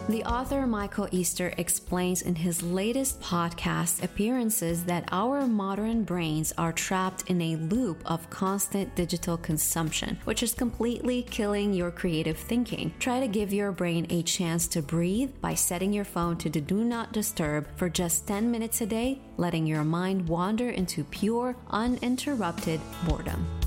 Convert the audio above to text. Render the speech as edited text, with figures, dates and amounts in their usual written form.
The author Michael Easter explains in his latest podcast appearances that our modern brains are trapped in a loop of constant digital consumption, which is completely killing your creative thinking. Try to give your brain a chance to breathe by setting your phone to the do not disturb for just 10 minutes a day, letting your mind wander into pure, uninterrupted boredom.